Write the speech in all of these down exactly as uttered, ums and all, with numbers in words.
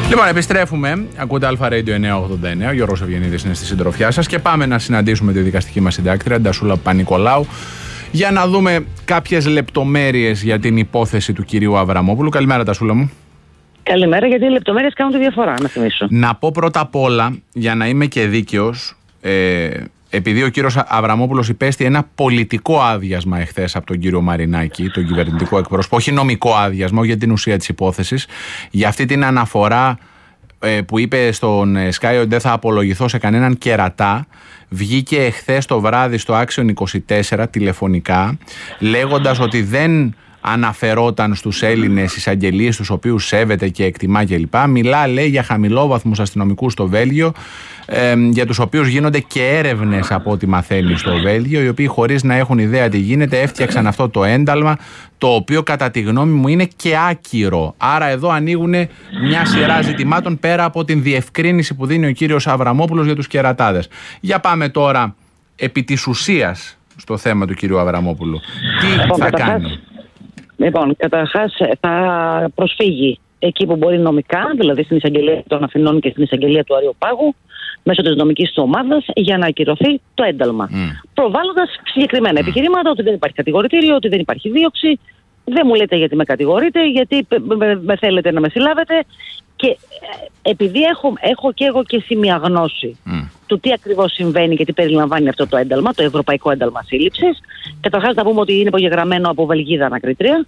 Λοιπόν, επιστρέφουμε. Ακούτε Αλφα Radio εννιακόσια ογδόντα εννέα. Ο Γιώργος Ευγενίδης είναι στη συντροφιά σας και πάμε να συναντήσουμε τη δικαστική μας συντάκτρια, Ντασούλα Παπα-Νικολάου, για να δούμε κάποιες λεπτομέρειες για την υπόθεση του κυρίου Αβραμόπουλου. Καλημέρα, Ντασούλα μου. Καλημέρα, γιατί οι λεπτομέρειες κάνουν τη διαφορά, να θυμίσω. Να πω πρώτα απ' όλα, για να είμαι και δίκαιος, ε, επειδή ο κύριος Αβραμόπουλος υπέστη ένα πολιτικό άδειασμα εχθές από τον κύριο Μαρινάκη, τον κυβερνητικό εκπρόσωπο, όχι νομικό άδειασμα, για την ουσία της υπόθεσης, για αυτή την αναφορά ε, που είπε στον Sky ότι δεν θα απολογηθώ σε κανέναν κερατά, βγήκε εχθές το βράδυ στο Action είκοσι τέσσερα τηλεφωνικά, λέγοντας ότι δεν αναφερόταν στους Έλληνες εισαγγελίες τους οποίους σέβεται και εκτιμά κλπ. Μιλά, λέει, για χαμηλόβαθμους αστυνομικούς στο Βέλγιο, ε, για τους οποίους γίνονται και έρευνες από ό,τι μαθαίνει στο Βέλγιο, οι οποίοι χωρίς να έχουν ιδέα τι γίνεται έφτιαξαν αυτό το ένταλμα, το οποίο κατά τη γνώμη μου είναι και άκυρο. Άρα εδώ ανοίγουν μια σειρά ζητημάτων πέρα από την διευκρίνηση που δίνει ο κύριος Αβραμόπουλος για τους κερατάδες. Για πάμε τώρα επί της ουσίας στο θέμα του κύριου Αβραμόπουλου. Τι λοιπόν, θα καταρχάς, κάνει? Λοιπόν, καταρχάς θα προσφύγει εκεί που μπορεί νομικά, δηλαδή στην εισαγγελία των Αθηνών και στην εισαγγελία του Αριοπάγου, μέσω της νομικής του ομάδας, για να ακυρωθεί το ένταλμα. Mm. Προβάλλοντας συγκεκριμένα mm. επιχειρήματα ότι δεν υπάρχει κατηγορητήριο, ότι δεν υπάρχει δίωξη, δεν μου λέτε γιατί με κατηγορείτε, γιατί με, με θέλετε να με συλλάβετε. Και επειδή έχω, έχω και εγώ και σημεία γνώση mm. του τι ακριβώς συμβαίνει και τι περιλαμβάνει αυτό το ένταλμα, το Ευρωπαϊκό Ένταλμα Σύλληψης, καταρχάς να πούμε ότι είναι υπογεγραμμένο από Βελγίδα ανακρίτρια.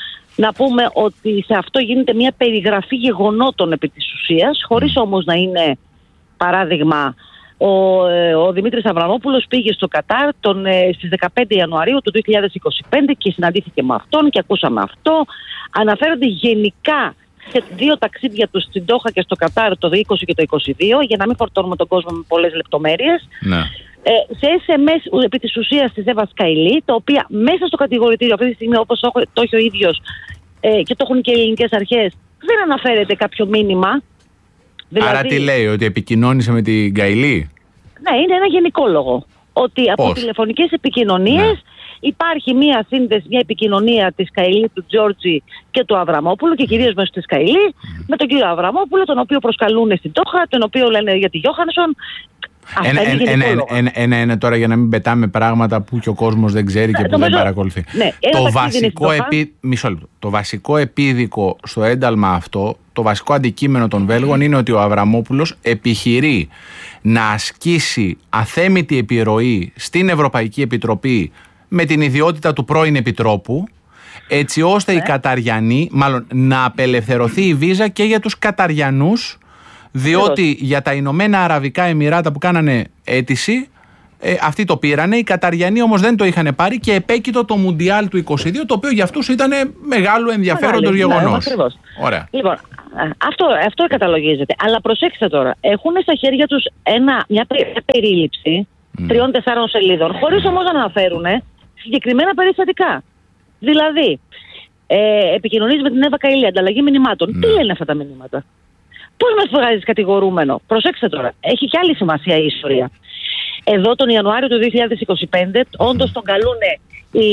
Να πούμε ότι σε αυτό γίνεται μια περιγραφή γεγονότων επί της ουσίας, χωρίς όμως να είναι, παράδειγμα, ο, ο Δημήτρης Αβραμόπουλος πήγε στο Κατάρ τον, στις δεκαπέντε Ιανουαρίου του δύο χιλιάδες είκοσι πέντε και συναντήθηκε με αυτόν και ακούσαμε αυτό. Αναφέρονται γενικά σε δύο ταξίδια του στην Ντόχα και στο Κατάρ το είκοσι και το είκοσι δύο, για να μην φορτώνουμε τον κόσμο με πολλές λεπτομέρειες. Ναι. Ε, σε ες εμ ες επί της ουσίας της Εύα Καηλή, τα οποία μέσα στο κατηγορητήριο αυτή τη στιγμή, όπως το, το έχει ο ίδιος ε, και το έχουν και οι ελληνικές αρχές, δεν αναφέρεται κάποιο μήνυμα. Δηλαδή, άρα τι λέει, ότι επικοινώνησε με την Καηλή? Ναι, είναι ένα γενικό λόγο. Ότι από Πώς? τηλεφωνικές επικοινωνίες ναι. υπάρχει μία σύνδεση, μία επικοινωνία της Καηλή, του Τζόρτζι και του Αβραμόπουλου και κυρίως μέσω της Καηλή mm. με τον κύριο Αβραμόπουλο, τον οποίο προσκαλούν στην Τόχα, τον οποίο λένε για τη Γιώχανσον. Ένα-ένα τώρα για να μην πετάμε πράγματα που και ο κόσμος δεν ξέρει και που δεν παρακολουθεί. Ναι, το, βασικό επί... το βασικό επίδικο στο ένταλμα αυτό, το βασικό αντικείμενο των Βέλγων είναι ότι ο Αβραμόπουλος επιχειρεί να ασκήσει αθέμητη επιρροή στην Ευρωπαϊκή Επιτροπή με την ιδιότητα του πρώην Επιτρόπου, έτσι ώστε ναι. οι Καταριανοί, μάλλον να απελευθερωθεί η βίζα και για τους Καταριανούς, διότι για τα Ηνωμένα Αραβικά Εμιράτα που κάνανε αίτηση, ε, αυτοί το πήρανε, οι Καταριανοί όμως δεν το είχαν πάρει και επέκειτο το Μουντιάλ του είκοσι δύο, το οποίο για αυτούς ήταν μεγάλο ενδιαφέροντος γεγονός. Ναι, Ωραία. Λοιπόν, αυτό, αυτό καταλογίζεται. Αλλά προσέξτε τώρα, έχουν στα χέρια τους ένα, μια, μια περίληψη mm. τριών-τεσσάρων σελίδων, χωρίς όμως να αναφέρουν συγκεκριμένα περιστατικά. Δηλαδή, ε, επικοινωνείς με την Εύα Καηλή, ανταλλαγή μηνυμάτων. Mm. Τι λένε αυτά τα μηνύματα? Πώς μας βγάζεις κατηγορούμενο? Προσέξτε τώρα, έχει και άλλη σημασία η ιστορία. Εδώ τον Ιανουάριο του δύο χιλιάδες είκοσι πέντε, όντως τον καλούν οι,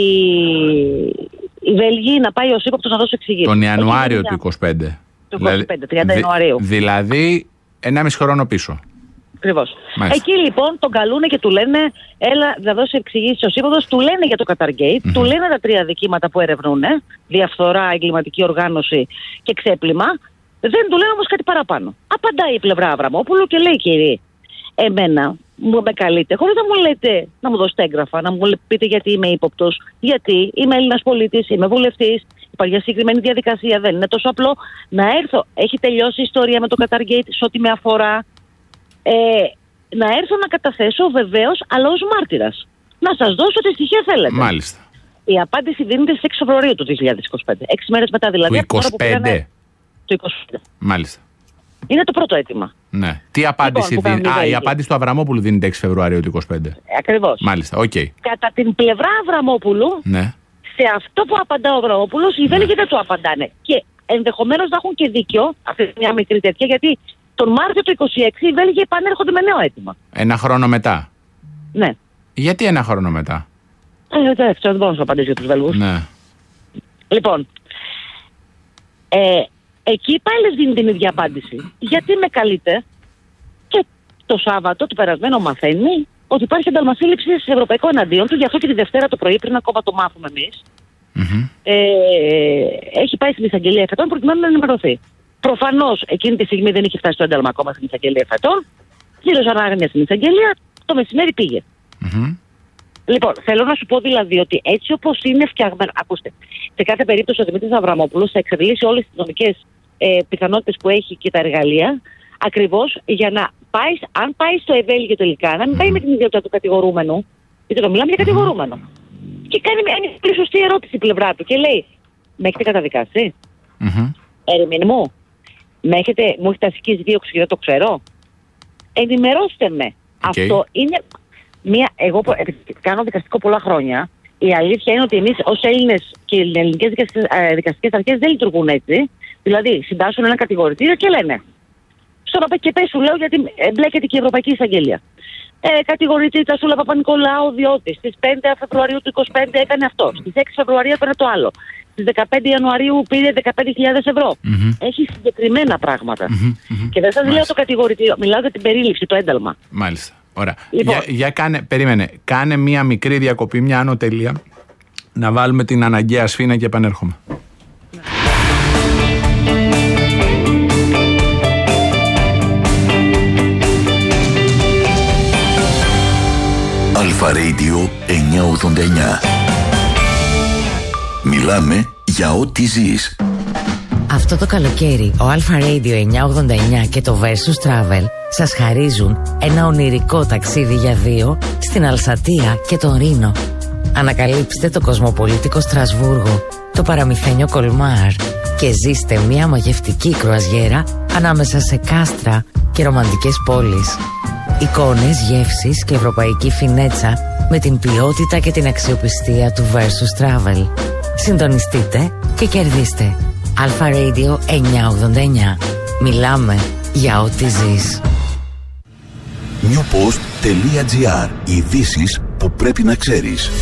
οι Βέλγοι να πάει ως ύποπτος να δώσει εξηγήσεις. Τον Ιανουάριο του είκοσι πέντε. Του είκοσι πέντε, τριάντα Ιανουαρίου. Δηλαδή, ενάμιση χρόνο πίσω. Ακριβώς. Εκεί λοιπόν τον καλούν και του λένε, έλα να δώσει εξηγήσεις ως ύποπτος, του λένε για το Καταργέιτ, mm-hmm. του λένε τα τρία δικήματα που ερευνούν, διαφθορά, εγκληματική οργάνωση και ξέπλυμα. Δεν του λένε όμως κάτι παραπάνω. Απαντάει η πλευρά Αβραμόπουλου και λέει, κύριε, εμένα μου με καλείτε, χωρίς να μου λέτε, να μου δώσετε έγγραφα, να μου πείτε γιατί είμαι ύποπτος, γιατί είμαι Έλληνας πολίτης, είμαι βουλευτής, υπάρχει μια συγκεκριμένη διαδικασία, δεν είναι τόσο απλό να έρθω. Έχει τελειώσει η ιστορία με το Qatargate σε ό,τι με αφορά. Ε, να έρθω να καταθέσω βεβαίως, αλλά ως μάρτυρας. Να σας δώσω ό,τι στοιχεία θέλετε. Μάλιστα. Η απάντηση δίνεται στις έξι Φεβρουαρίου του δύο χιλιάδες είκοσι πέντε. Έξι μέρες μετά δηλαδή. Του είκοσι πέντε. Το είκοσι πέντε. Μάλιστα. Είναι το πρώτο αίτημα. Ναι. Τι απάντηση λοιπόν, δίνει? Α, η απάντηση του Αβραμόπουλου δίνεται έξι Φεβρουαρίου του είκοσι πέντε. Ε, ακριβώς. Μάλιστα, οκ. Okay. Κατά την πλευρά Αβραμόπουλου, ναι. σε αυτό που απαντά ο Αβραμόπουλος, οι Βέλγοι ναι. δεν το απαντάνε. Και ενδεχομένως να έχουν και δίκιο, αυτή μια μικρή τέτοια, γιατί τον Μάρτιο του είκοσι έξι οι Βέλγοι επανέρχονται με νέο αίτημα. Ένα χρόνο μετά. Ναι. Γιατί ένα χρόνο μετά? Ε, εντάξει, δεν μπορώ να σου απαντήσω για τους Βέλγους. Ναι. Λοιπόν, ε, Εκεί πάλι δίνει την ίδια απάντηση. Γιατί με καλείτε? Και το Σάββατο, το περασμένο, μαθαίνει ότι υπάρχει ένταλμα σύλληψης ευρωπαϊκό εναντίον του, γι' αυτό και τη Δευτέρα το πρωί, πριν ακόμα το μάθουμε εμείς, mm-hmm. ε, έχει πάει στην εισαγγελία εφετών προκειμένου να ενημερωθεί. Προφανώς εκείνη τη στιγμή δεν είχε φτάσει το ένταλμα ακόμα στην εισαγγελία εφετών. Πλήρωσαν άγνοια στην εισαγγελία, το μεσημέρι πήγε. Mm-hmm. Λοιπόν, θέλω να σου πω δηλαδή ότι έτσι όπως είναι φτιαγμένο. Ακούστε, σε κάθε περίπτωση ο Δημήτρης Αβραμόπουλος θα εξαντλήσει όλες τις νομικές ε, πιθανότητες που έχει και τα εργαλεία, ακριβώς για να πάει, αν πάει στο ευέλγιο τελικά, να μην πάει με την ιδιότητα του κατηγορούμενου, γιατί το μιλάμε για κατηγορούμενο. Και κάνει μια πολύ σωστή ερώτηση η πλευρά του και λέει: με έχετε καταδικάσει? Mm-hmm. Ερεμήν μου, με έχετε, μου έχετε ασκήσει δίωξη και δεν το ξέρω. Ενημερώστε με. Okay. Αυτό είναι μια. Εγώ κάνω δικαστικό πολλά χρόνια. Η αλήθεια είναι ότι εμείς ως Έλληνες και οι ελληνικές δικαστικές αρχές δεν λειτουργούν έτσι. Δηλαδή, συντάσσουν ένα κατηγορητήριο και λένε: στον ΟΠΕ και σου λέω, γιατί εμπλέκεται και η Ευρωπαϊκή Εισαγγελία. Ε, κατηγορητή Τασούλα Παπα-Νικολάου, διότι στις πέντε Φεβρουαρίου του είκοσι πέντε έκανε αυτό. Στις έξι Φεβρουαρίου έκανε το άλλο. Στις δεκαπέντε Ιανουαρίου πήρε δεκαπέντε χιλιάδες ευρώ. Mm-hmm. Έχει συγκεκριμένα πράγματα. Mm-hmm. Και δεν σας λέω το κατηγορητήριο, μιλάω για την περίληψη, το ένταλμα. Μάλιστα. Ωραία. Λοιπόν. Για, για κάνε, περίμενε, κάνε μία μικρή διακοπή, μια άνω τελεία, να βάλουμε την αναγκαία σφήνα και επανέρχομαι. Αλφα Radio εννιακόσια ογδόντα εννιά. Μιλάμε για ό,τι ζεις. Αυτό το καλοκαίρι ο Αλφα Radio εννιακόσια ογδόντα εννιά και το Versus Travel σας χαρίζουν ένα ονειρικό ταξίδι για δύο στην Αλσατία και τον Ρήνο. Ανακαλύψτε το κοσμοπολίτικο Στρασβούργο, το παραμυθένιο Κολμάρ και ζήστε μια μαγευτική κρουαζιέρα ανάμεσα σε κάστρα και ρομαντικές πόλεις. Εικόνες, γεύσεις και ευρωπαϊκή φινέτσα με την ποιότητα και την αξιοπιστία του Versus Travel. Συντονιστείτε και κερδίστε. Αλφα Radio εννιακόσια ογδόντα εννιά. Μιλάμε για ό,τι ζεις. newpost.gr. Ειδήσεις που πρέπει να ξέρεις.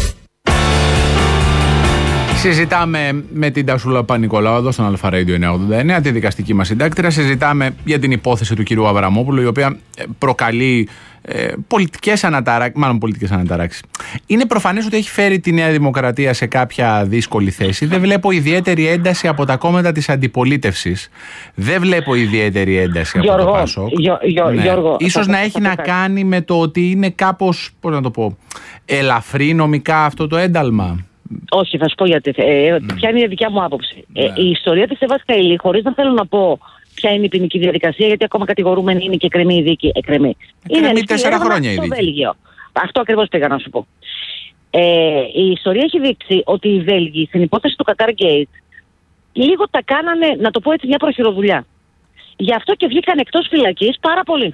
Συζητάμε με την Τασούλα Παπα-Νικολάου εδώ στον Αλφα Radio εννιακόσια ογδόντα εννιά, τη δικαστική μας συντάκτηρα. Συζητάμε για την υπόθεση του κυρίου Αβραμόπουλου, η οποία προκαλεί ε, πολιτικές αναταράξεις, μάλλον πολιτικές αναταράξεις. Είναι προφανές ότι έχει φέρει τη Νέα Δημοκρατία σε κάποια δύσκολη θέση. Δεν βλέπω ιδιαίτερη ένταση από τα κόμματα της αντιπολίτευσης. Δεν βλέπω ιδιαίτερη ένταση Γιώργο, από το ΠΑΣΟΚ. Γιώ, Γιώ, ναι. Γιώργο, Ίσως θα, να θα, έχει θα, να θα, κάνει με το ότι είναι κάπως, πώς να το πω, ελαφρύ νομικά αυτό το ένταλμα. Όχι, θα σου πω γιατί. Ε, ναι. Ποια είναι η δικιά μου άποψη. Ναι. Ε, η ιστορία της Εύας Καηλή, χωρίς να θέλω να πω ποια είναι η ποινική διαδικασία, γιατί ακόμα κατηγορούμενη είναι και εκκρεμεί η δίκη. Εκκρεμεί. Είναι τέσσερα χρόνια η δίκη. Βέλγιο. Αυτό ακριβώς πήγα να σου πω. Ε, η ιστορία έχει δείξει ότι οι Βέλγοι στην υπόθεση του Qatar Gate λίγο τα κάνανε, να το πω έτσι, μια προχειροδουλειά. Γι' αυτό και βγήκαν εκτός φυλακής πάρα πολύ.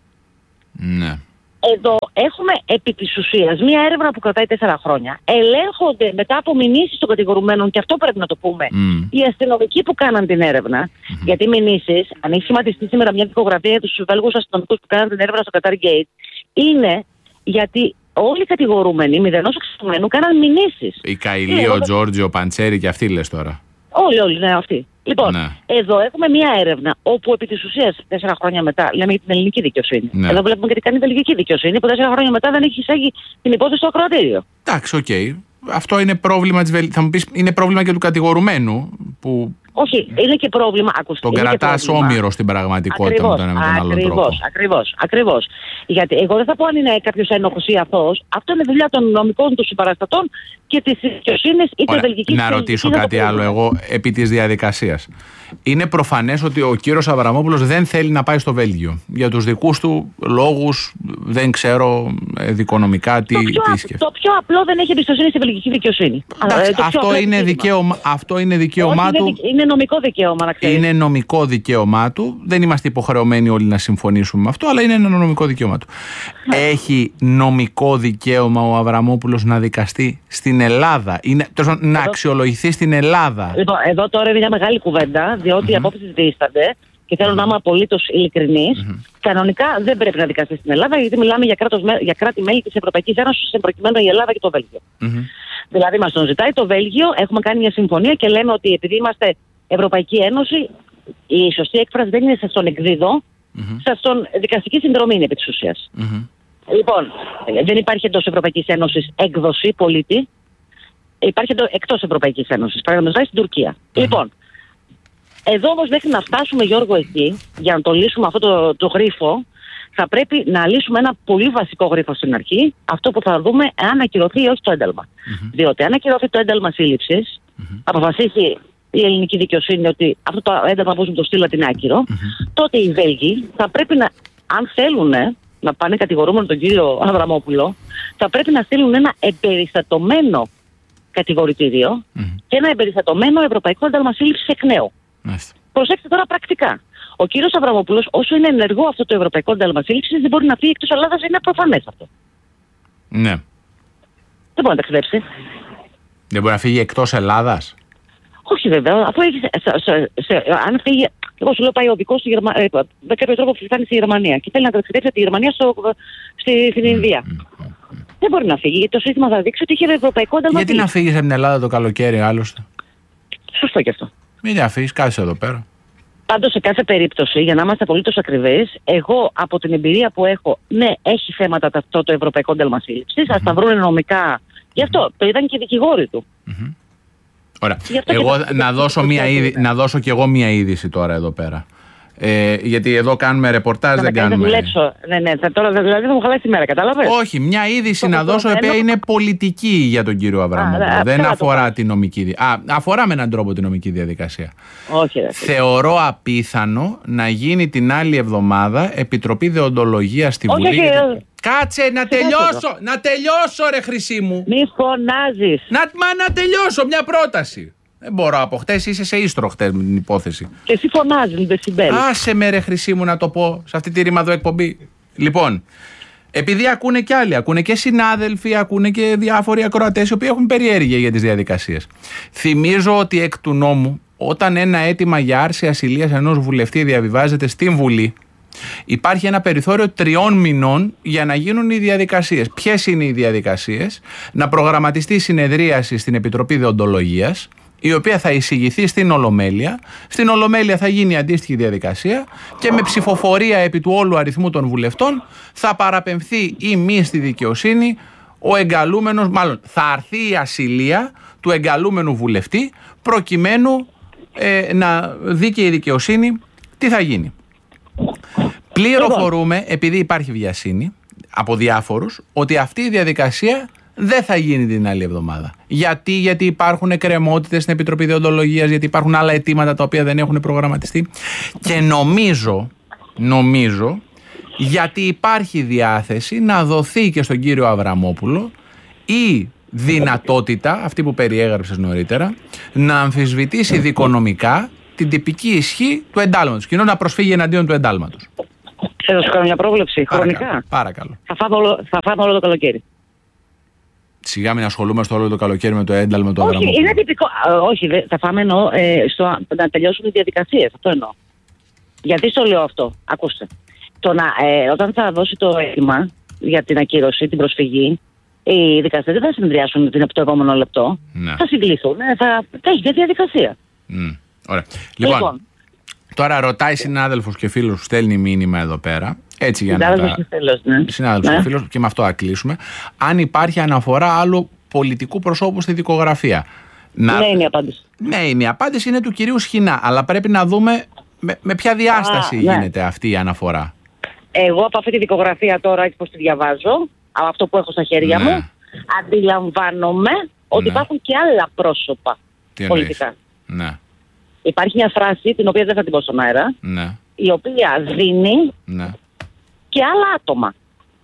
Ναι. Εδώ έχουμε επί της ουσίας μία έρευνα που κρατάει τέσσερα χρόνια. Ελέγχονται μετά από μηνύσεις των κατηγορουμένων, και αυτό πρέπει να το πούμε, mm. οι αστυνομικοί που κάναν την έρευνα. Mm-hmm. Γιατί μηνύσεις, αν έχει σχηματιστεί σήμερα μια δικογραφία για τους Βέλγους αστυνομικούς που κάναν την έρευνα στο Qatar Gate, είναι γιατί όλοι οι κατηγορούμενοι μηδενός εξωμένου κάναν μηνύσεις. Η Καηλή, ο Τζόρτζιο, ο Παντσέρη και αυτοί λες τώρα. Όλοι, όλοι, ναι, αυτοί. Λοιπόν, ναι. Εδώ έχουμε μία έρευνα όπου επί της ουσίας τέσσερα χρόνια μετά, λέμε για την ελληνική δικαιοσύνη. Ναι. Εδώ βλέπουμε και τι κάνει η βελγική δικαιοσύνη, που τέσσερα χρόνια μετά δεν έχει εισάγει την υπόθεση στο ακροατήριο. Εντάξει, οκ. Okay. Αυτό είναι πρόβλημα της Βελγικής. Θα μου πεις, είναι πρόβλημα και του κατηγορουμένου που. Όχι, είναι και πρόβλημα. Ακούστε, τον κρατάς όμοιρο στην πραγματικότητα με τον ένα με τον άλλο τρόπο. Ακριβώς, ακριβώς. Γιατί εγώ δεν θα πω αν είναι κάποιος ένοχος ή αθώος. Αυτό είναι δουλειά των νομικών του συμπαραστατών και της δικαιοσύνης είτε βελγικής. Να ρωτήσω κάτι άλλο εγώ επί της διαδικασίας. Είναι προφανές ότι ο κύριος Αβραμόπουλος δεν θέλει να πάει στο Βέλγιο. Για τους δικούς του λόγους, δεν ξέρω δικονομικά τι, το πιο, τι σκέφτεται. Το πιο απλό, δεν έχει εμπιστοσύνη στη βελγική δικαιοσύνη. Εντάξει, ε, αυτό, είναι δικαίωμα, αυτό είναι δικαίωμά Όχι, του. Είναι, είναι νομικό δικαίωμα, να ξέρεις. Είναι νομικό δικαίωμά του. Δεν είμαστε υποχρεωμένοι όλοι να συμφωνήσουμε με αυτό, αλλά είναι ένα νομικό δικαίωμα του. Yeah. Έχει νομικό δικαίωμα ο Αβραμόπουλος να δικαστεί στην Ελλάδα, είναι, τόσο, να αξιολογηθεί στην Ελλάδα. Λοιπόν, εδώ τώρα είναι μια μεγάλη κουβέντα, διότι mm-hmm. οι απόψεις δίστανται και θέλω mm-hmm. να είμαι απολύτως ειλικρινής. Mm-hmm. Κανονικά δεν πρέπει να δικαστεί στην Ελλάδα, γιατί μιλάμε για, κράτος, για κράτη-μέλη της Ευρωπαϊκής Ένωσης, σε προκειμένου η Ελλάδα και το Βέλγιο. Mm-hmm. Δηλαδή, μας τον ζητάει το Βέλγιο, έχουμε κάνει μια συμφωνία και λέμε ότι επειδή είμαστε Ευρωπαϊκή Ένωση, η σωστή έκφραση δεν είναι σας τον εκδίδω, mm-hmm. σας τον δικαστική συνδρομή είναι επί της ουσίας. Mm-hmm. Λοιπόν, δεν υπάρχει εντός Ευρωπαϊκής Ένωσης έκδοση πολίτη, υπάρχει εκτός Ευρωπαϊκής Ένωσης, παραδείγματος χάρη στην Τουρκία. Mm-hmm. Λοιπόν, εδώ όμως μέχρι να φτάσουμε, Γιώργο, εκεί, για να το λύσουμε αυτό το, το γρίφο, θα πρέπει να λύσουμε ένα πολύ βασικό γρίφο στην αρχή, αυτό που θα δούμε αν ακυρωθεί ή όχι το ένταλμα. Mm-hmm. Διότι αν ακυρωθεί το ένταλμα σύλληψης, mm-hmm. αποφασίσει η ελληνική δικαιοσύνη ότι αυτό το ένταλμα που το στείλα είναι άκυρο, mm-hmm. τότε οι Βέλγοι θα πρέπει να, αν θέλουν να πάνε κατηγορούμενο τον κύριο Αβραμόπουλο, θα πρέπει να στείλουν ένα εμπεριστατωμένο κατηγορητήριο mm-hmm. και ένα εμπεριστατωμένο ευρωπαϊκό ένταλμα σύλληψης εκ νέου. Mm-hmm. Προσέξτε τώρα πρακτικά. Ο κύριος Αβραμόπουλος, όσο είναι ενεργό αυτό το ευρωπαϊκό ένταλμα σύλληψης, δεν μπορεί να φύγει εκτός Ελλάδας, είναι προφανές αυτό. Ναι. Δεν μπορεί να ταξιδέψει. Δεν μπορεί να φύγει εκτός Ελλάδας. Όχι βέβαια, αφού έχει. Σε, σε, σε, αν φύγει. Εγώ σου λέω πάει ο οδικός στη Γερμανία. Με κάποιο τρόπο φτάνει στη Γερμανία και θέλει να ταξιδέψει από τη Γερμανία στο, στη, στην Ινδία. Mm, mm, mm. Δεν μπορεί να φύγει, γιατί το σύστημα θα δείξει ότι είχε ευρωπαϊκό ένταλμα. Γιατί να φύγει από την Ελλάδα το καλοκαίρι, άλλωστε. Σωστό και αυτό. Μην να φύγει, κάτσε εδώ πέρα. Πάντως σε κάθε περίπτωση, για να είμαστε απολύτως ακριβείς, εγώ από την εμπειρία που έχω, ναι, έχει θέματα αυτό το ευρωπαϊκό ένταλμα σύλληψης, mm-hmm. ας τα βρουν νομικά. Γι' αυτό mm-hmm. το είδαν και οι δικηγόροι του. Mm-hmm. Ωραία. Εγώ να δώσω, μία είδη, να δώσω κι εγώ μία είδηση τώρα εδώ πέρα. Ε, γιατί εδώ κάνουμε ρεπορτάζ, να δεν κάνουμε. δουλέψω. Ναι, ναι, θα, τώρα δηλαδή θα μου χαλάσει τη μέρα, κατάλαβες. Όχι, μια είδηση να δώσω, η οποία είναι πολιτική για τον κύριο Αβραμόπουλο. Δεν αφορά τη νομική διαδικασία. Α, αφορά με έναν τρόπο τη νομική διαδικασία. Όχι, ρε. Θεωρώ απίθανο να γίνει την άλλη εβδομάδα επιτροπή δεοντολογίας στη Βουλή. Όχι, όχι, κάτσε να τελειώσω, να τελειώσω ρε χρυσή μου. Μη φωνάζεις. Να, μα, να τελειώσω μια πρόταση. Δεν μπορώ από χτες, είσαι σε ίστρο χτες με την υπόθεση. Και εσύ φωνάζεις, δεν συμπέλει. Άσε με ρε χρυσή μου να το πω σε αυτή τη ρήμαδο εκπομπή. Λοιπόν, επειδή ακούνε κι άλλοι, ακούνε και συνάδελφοι, ακούνε και διάφοροι ακροατές οι οποίοι έχουν περιέργεια για τις διαδικασίες. Θυμίζω ότι εκ του νόμου, όταν ένα αίτημα για άρση ασυλίας ενός βουλευτή διαβιβάζεται στην Βουλή, υπάρχει ένα περιθώριο τριών μηνών για να γίνουν οι διαδικασίες. Ποιες είναι οι διαδικασίες? Να προγραμματιστεί συνεδρίαση στην Επιτροπή Δεοντολογίας, η οποία θα εισηγηθεί στην Ολομέλεια. Στην Ολομέλεια θα γίνει η αντίστοιχη διαδικασία και με ψηφοφορία επί του όλου αριθμού των βουλευτών θα παραπεμφθεί ή μη στη δικαιοσύνη ο εγκαλούμενος, μάλλον θα αρθεί η ασυλία του εγκαλούμενου βουλευτή προκειμένου ε, να δει και η δικαιοσύνη τι θα γίνει. Πληροφορούμε, επειδή υπάρχει βιασύνη από διάφορους, ότι αυτή η διαδικασία δεν θα γίνει την άλλη εβδομάδα. Γιατί, γιατί υπάρχουν εκκρεμότητες στην Επιτροπή Δεοντολογίας, γιατί υπάρχουν άλλα αιτήματα τα οποία δεν έχουν προγραμματιστεί. Και νομίζω, νομίζω, γιατί υπάρχει διάθεση να δοθεί και στον κύριο Αβραμόπουλο η δυνατότητα, αυτή που περιέγραψες νωρίτερα, να αμφισβητήσει δικονομικά την τυπική ισχύ του εντάλματος. Κοινό να προσφύγει εναντίον του εντάλματος. Θέλω να σου κάνω μια πρόβλεψη Παρακαλώ, χρονικά. Παρακαλώ. Θα φάμε όλο, θα φάμε όλο το καλοκαίρι. Σιγά μην ασχολούμαστε όλο το καλοκαίρι με το ένταλμα του Αβραμόπουλου. Όχι, είναι τυπικό. Όχι, δε, θα φάμε εννοώ ε, στο, να τελειώσουν οι διαδικασίες. Αυτό εννοώ. Γιατί στο λέω αυτό? Ακούστε. Το να, ε, όταν θα δώσει το αίτημα για την ακύρωση, την προσφυγή, οι δικαστές δεν θα συνεδριάσουν την, το επόμενο λεπτό. Ναι. Θα συγκληθούν. Θα, θα έχει μια διαδικασία. Mm, ωραία. Λοιπόν, λοιπόν, τώρα ρωτάει συνάδελφος και φίλος που στέλνει μήνυμα εδώ πέρα. Έτσι για να τα... Φίλος, ναι. Συνάδελφος ναι. και φίλος, και με αυτό θα κλείσουμε. Αν υπάρχει αναφορά άλλου πολιτικού προσώπου στη δικογραφία. Να... Ναι, είναι η απάντηση. Ναι, είναι η απάντηση, είναι του κυρίου Σχοινά. Αλλά πρέπει να δούμε με, με ποια διάσταση Α, γίνεται ναι. αυτή η αναφορά. Εγώ από αυτή τη δικογραφία τώρα, έτσι πως τη διαβάζω, από αυτό που έχω στα χέρια ναι. μου, αντιλαμβάνομαι ότι ναι. υπάρχουν και άλλα πρόσωπα Τι πολιτικά. Ναι. Υπάρχει μια φράση, την οποία δεν θα την πω στον αέρα, ναι. η οποία δίνει ναι. και άλλα άτομα.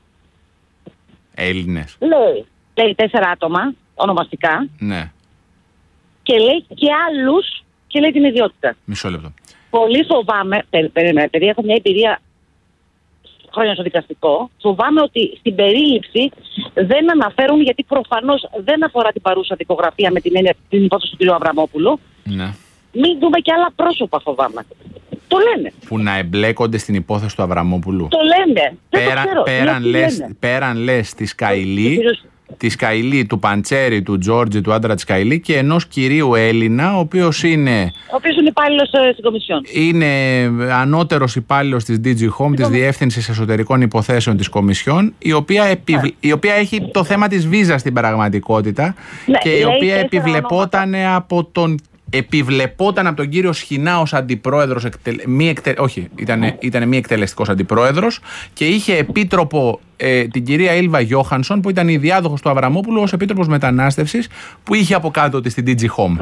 Έλληνες. Λέει, λέει τέσσερα άτομα, ονομαστικά. Ναι. Και λέει και άλλους και λέει την ιδιότητα. Μισό λεπτό. Πολύ φοβάμαι, περίμενε, επειδή έχω μια εμπειρία χρόνια στο δικαστικό, φοβάμαι ότι στην περίληψη δεν αναφέρουν, γιατί προφανώς δεν αφορά την παρούσα δικογραφία με την, την υπόθεση του κ. Αβραμόπουλου. Ναι. Μην δούμε και άλλα πρόσωπα, φοβάμαι. Το λένε. Που να εμπλέκονται στην υπόθεση του Αβραμόπουλου. Το λένε. Πέρα, πέραν, λες, πέραν λες τη Σκαηλή, τη Σκαηλή, του Παντσέρη, του Τζόρτζη, του άντρα τη Σκαηλή και ενός κυρίου Έλληνα, ο οποίος είναι. Ο οποίος είναι υπάλληλος στην Κομισιόν. Είναι ανώτερος υπάλληλος της ντι τζι Home, της Διεύθυνσης Εσωτερικών Υποθέσεων της Κομισιόν, η οποία, επιβ... yeah. η οποία έχει το θέμα της βίζας στην πραγματικότητα ναι, και η οποία επιβλεπόταν από τον. Επιβλεπόταν από τον κύριο Σχοινά ως αντιπρόεδρος, εκτε... μη εκτε... όχι, ήταν, ήταν μη εκτελεστικός αντιπρόεδρος και είχε επίτροπο ε, την κυρία Ήλβα Γιώχανσον που ήταν η διάδοχος του Αβραμόπουλου ως επίτροπος μετανάστευσης που είχε από κάτω της στην ντι τζι Home.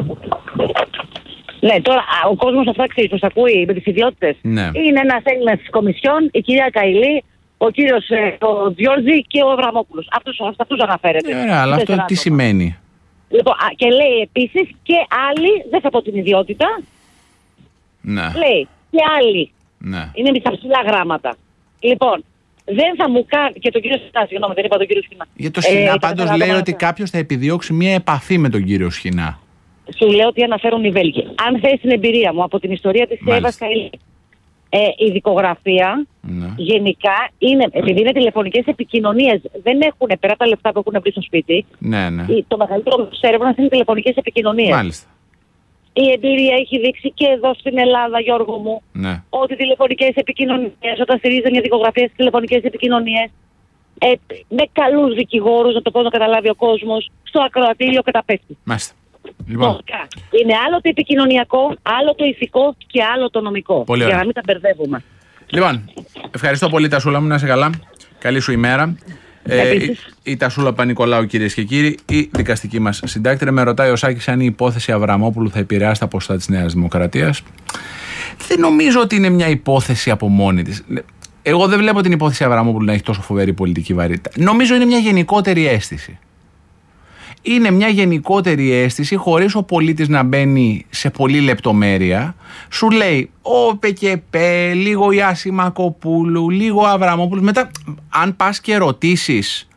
Ναι, τώρα ο κόσμος αυτά ξέρει, τους ακούει με τις ιδιότητες. Ναι. Είναι ένας Έλληνας της Κομισιόν, η κυρία Καηλή, ο κύριος ε, ο Διόρτζη και ο Αβραμόπουλος. Αυτούς, αυτούς αναφέρεται. Ναι, αλλά αυτό τι σημαίνει. Λοιπόν, και λέει επίσης και άλλοι, δεν θα πω την ιδιότητα, ναι. λέει και άλλοι, ναι. είναι με τα ψηλά γράμματα. Λοιπόν, δεν θα μου κάνει, και τον κύριο Σχοινά, συγγνώμη, δεν είπα τον κύριο Σχοινά. Για το Σχοινά ε, πάντως λέει ότι κάποιος θα επιδιώξει μια επαφή με τον κύριο Σχοινά. Σου λέω ότι αναφέρουν οι Βέλγοι. Αν θες την εμπειρία μου από την ιστορία της Εύας Καηλή, ε, η δικογραφία ναι. γενικά είναι, επειδή είναι τηλεφωνικές επικοινωνίες, δεν έχουν πέρα τα λεφτά που έχουν βρει στο σπίτι. Ναι, ναι. Το μεγαλύτερο έρευνα είναι τηλεφωνικές επικοινωνίες. Μάλιστα. Η εμπειρία έχει δείξει και εδώ στην Ελλάδα, Γιώργο μου, ναι. ότι οι τηλεφωνικές επικοινωνίες, όταν στηρίζουν για δικογραφίες στις τηλεφωνικές επικοινωνίες, ε, με καλούς δικηγόρους, να το πω να καταλάβει ο κόσμος, στο ακροατήριο καταπέφτει. Μάλιστα. Λοιπόν. Είναι άλλο το επικοινωνιακό, άλλο το ηθικό και άλλο το νομικό. Πολύ για ωραία. να μην τα μπερδεύουμε. Λοιπόν, ευχαριστώ πολύ Τασούλα μου, να είσαι καλά. Καλή σου ημέρα. Ε, η, η Τασούλα Παπα-Νικολάου, κυρίες και κύριοι, η δικαστική μας συντάκτρια. Με ρωτάει ο Σάκης αν η υπόθεση Αβραμόπουλου θα επηρεάσει τα ποσοστά της Νέας Δημοκρατίας. Δεν νομίζω ότι είναι μια υπόθεση από μόνη της. Εγώ δεν βλέπω την υπόθεση Αβραμόπουλου να έχει τόσο φοβερή πολιτική βαρύτητα. Νομίζω είναι μια γενικότερη αίσθηση. Είναι μια γενικότερη αίσθηση χωρίς ο πολίτης να μπαίνει σε πολλή λεπτομέρεια. Σου λέει ο ΠΚΠ, λίγο η Άση Μακοπούλου, λίγο ο Αβραμόπουλος. Μετά αν πας και ρωτήσεις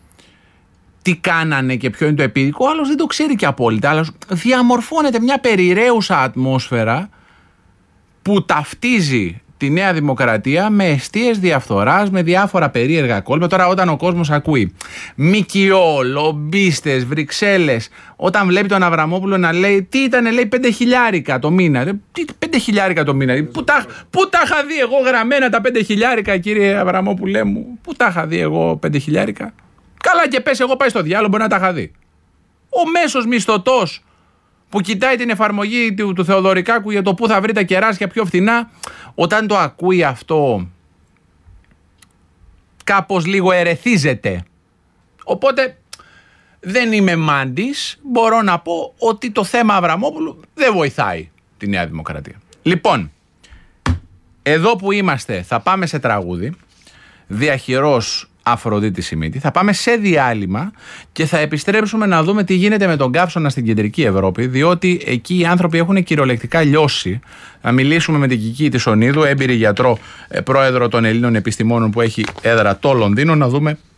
τι κάνανε και ποιο είναι το επίδικο, ο άλλος δεν το ξέρει και απόλυτα. Άλλος διαμορφώνεται μια περιραίουσα ατμόσφαιρα που ταυτίζει τη Νέα Δημοκρατία με εστίες διαφθοράς, με διάφορα περίεργα κόλπα. Τώρα όταν ο κόσμος ακούει ΜΚΟ, λομπίστες, Βρυξέλλες, όταν βλέπει τον Αβραμόπουλο να λέει τι ήταν, λέει πέντε χιλιάρικα το μήνα. Τι πέντε χιλιάρικα το μήνα. Πού τα, πού τα είχα δει εγώ γραμμένα τα πέντε χιλιάρικα, κύριε Αβραμόπουλέ μου. Πού τα είχα δει εγώ πέντε χιλιάρικα. Καλά και πες, εγώ πάει στο διάλογο, μπορεί να τα είχα δει. Ο μέσος μισθωτός που κοιτάει την εφαρμογή του, του Θεοδωρικάκου για το πού θα βρει τα κεράσια πιο φθηνά, όταν το ακούει αυτό κάπως λίγο ερεθίζεται. Οπότε δεν είμαι μάντης, μπορώ να πω ότι το θέμα Αβραμόπουλου δεν βοηθάει τη Νέα Δημοκρατία. Λοιπόν, εδώ που είμαστε θα πάμε σε τραγούδι, διαχειρός Αφροδίτη Σιμίτη. Θα πάμε σε διάλειμμα και θα επιστρέψουμε να δούμε τι γίνεται με τον καύσωνα στην κεντρική Ευρώπη, διότι εκεί οι άνθρωποι έχουν κυριολεκτικά λιώσει. Θα μιλήσουμε με την Κική Τισονίδου, έμπειρη γιατρό, πρόεδρο των Ελλήνων Επιστημόνων που έχει έδρα το Λονδίνο, να δούμε